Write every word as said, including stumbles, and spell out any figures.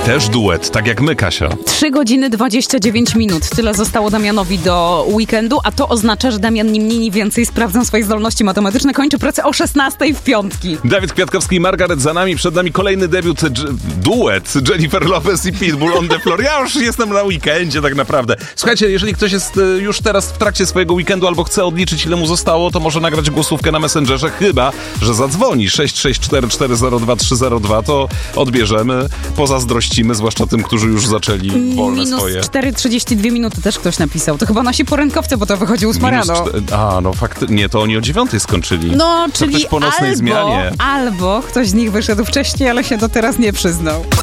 Też duet, tak jak my, Kasia. trzy godziny dwadzieścia dziewięć minut. Tyle zostało Damianowi do weekendu, a to oznacza, że Damian ni mniej, ni więcej sprawdzą swoje zdolności matematyczne. Kończy pracę o szesnastej w piątki. Dawid Kwiatkowski i Margaret za nami. Przed nami kolejny debiut, dż- duet Jennifer Lopez i Pitbull on the floor. Ja już jestem na weekendzie tak naprawdę. Słuchajcie, jeżeli ktoś jest już teraz w trakcie swojego weekendu albo chce odliczyć, ile mu zostało, to może nagrać głosówkę na Messengerze, chyba że zadzwoni sześć sześć cztery cztery zero dwa trzy zero dwa, to odbierzemy, pozazdrościmy, zwłaszcza tym, którzy już zaczęli wolne Minus swoje. cztery trzydzieści dwie minuty też ktoś napisał. To chyba nasi porękowcy, bo to wychodzi ósma Minus rano. czte- A, no faktycznie, nie, to oni o dziewiątej skończyli. No, To czyli ktoś po nocnej albo, zmianie. albo ktoś z nich wyszedł wcześniej, ale się do teraz nie przyznał.